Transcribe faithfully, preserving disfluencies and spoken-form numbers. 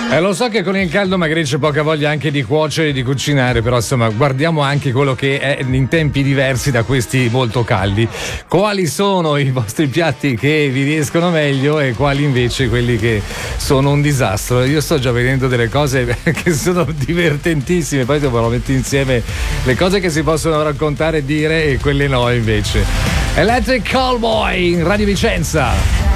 Eh, lo so che con il caldo magari c'è poca voglia anche di cuocere e di cucinare, però insomma guardiamo anche quello che è in tempi diversi da questi molto caldi. Quali sono i vostri piatti che vi riescono meglio e quali invece quelli che sono un disastro? Io sto già vedendo delle cose che sono divertentissime, poi dopo lo metti insieme le cose che si possono raccontare e dire e quelle no invece. Electric Callboy in Radio Vicenza.